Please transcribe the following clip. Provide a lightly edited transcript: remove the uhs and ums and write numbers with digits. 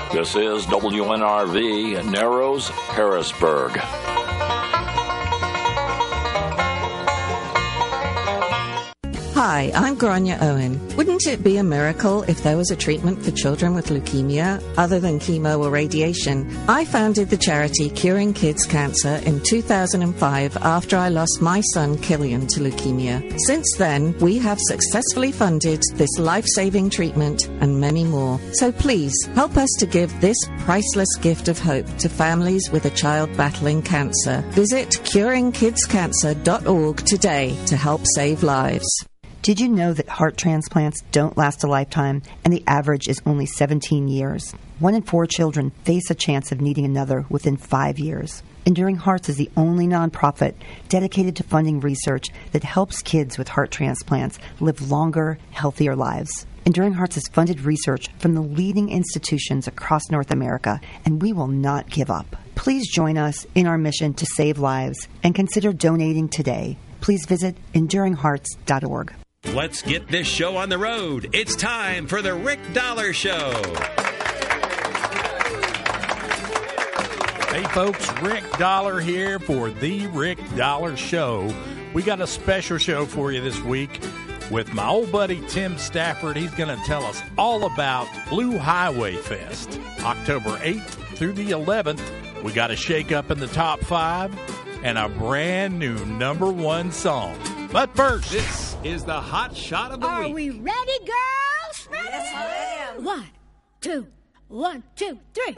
This is WNRV, Narrows, Harrisburg. Hi, I'm Grania Owen. Wouldn't it be a miracle if there was a treatment for children with leukemia other than chemo or radiation? I founded the charity Curing Kids Cancer in 2005 after I lost my son Killian to leukemia. Since then, we have successfully funded this life-saving treatment and many more. So please, help us to give this priceless gift of hope to families with a child battling cancer. Visit curingkidscancer.org today to help save lives. Did you know that heart transplants don't last a lifetime and the average is only 17 years? 1 in 4 children face a chance of needing another within 5 years. Enduring Hearts is the only nonprofit dedicated to funding research that helps kids with heart transplants live longer, healthier lives. Enduring Hearts has funded research from the leading institutions across North America, and we will not give up. Please join us in our mission to save lives and consider donating today. Please visit EnduringHearts.org. Let's get this show on the road. It's time for the Rick Dollar Show. Hey, folks, Rick Dollar here for the Rick Dollar Show. We got a special show for you this week with my old buddy Tim Stafford. He's going to tell us all about Blue Highway Fest, October 8th through the 11th. We got a shake-up in the top 5 and a brand new #1 song. But first, this is the hot shot of the week. Are we ready, girls? Ready? Yes, I am. 1, 2, 1, 2, 3.